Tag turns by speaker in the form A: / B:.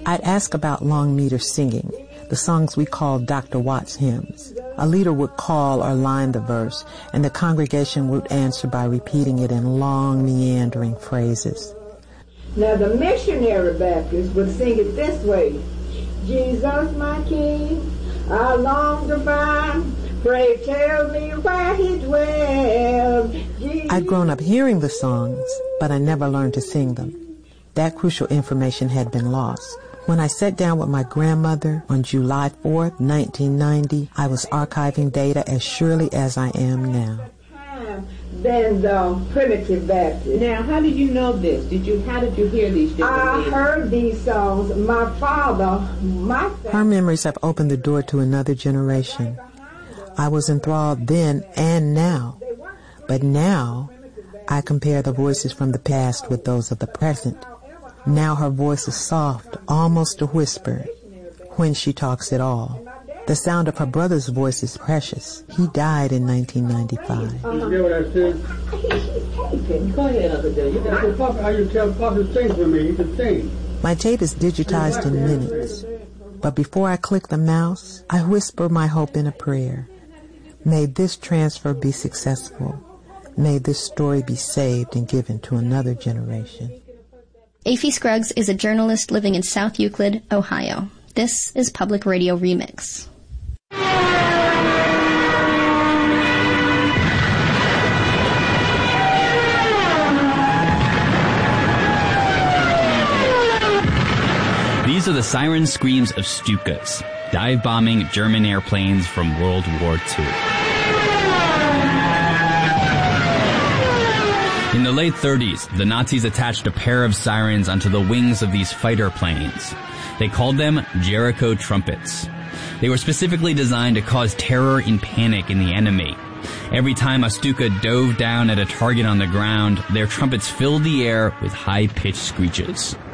A: I'd ask about long meter singing, the songs we called Dr. Watts hymns. A leader would call or line the verse, and the congregation would answer by repeating it in long, meandering phrases.
B: Now the missionary Baptists would sing it this way: Jesus my King, I long to find, pray tell me where he dwells.
A: I'd grown up hearing the songs, but I never learned to sing them. That crucial information had been lost. When I sat down with my grandmother on July 4th, 1990, I was archiving data as surely as I am now.
B: Than the primitive Baptist.
C: Now, how did you know this? How did you hear these different
B: I heard these songs. My father,
A: Her memories have opened the door to another generation. I was enthralled then and now. But now, I compare the voices from the past with those of the present. Now her voice is soft, almost a whisper, when she talks at all. The sound of her brother's voice is precious. He died in 1995.
D: You hear what I said?
C: Go ahead, Uncle Joe. You got
D: Papa, how you tell Papa to sing for me? He can sing.
A: My tape is digitized in minutes. But before I click the mouse, I whisper my hope in a prayer. May this transfer be successful. May this story be saved and given to another generation.
E: Aphie Scruggs is a journalist living in South Euclid, Ohio. This is Public Radio Remix.
F: These are the siren screams of Stukas, dive-bombing German airplanes from World War II. In the late 30s, the Nazis attached a pair of sirens onto the wings of these fighter planes. They called them Jericho trumpets. They were specifically designed to cause terror and panic in the enemy. Every time a Stuka dove down at a target on the ground, their trumpets filled the air with high-pitched screeches.